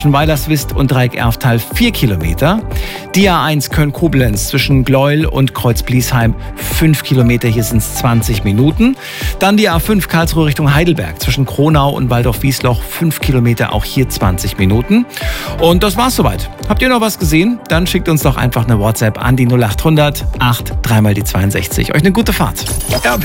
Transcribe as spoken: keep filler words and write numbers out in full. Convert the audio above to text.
Weilerswist und Dreieck-Erftal vier Kilometer. Die A eins Köln-Koblenz zwischen Gleuel und Kreuz-Bliesheim fünf Kilometer, hier sind es zwanzig Minuten. Dann die A fünf Karlsruhe Richtung Heidelberg zwischen Kronau und Waldorf-Wiesloch fünf Kilometer, auch hier zwanzig Minuten. Und das war's soweit. Habt ihr noch was gesehen? Dann schickt uns doch einfach eine WhatsApp an die null acht hundert acht drei mal die zweiundsechzig. Euch eine gute Fahrt.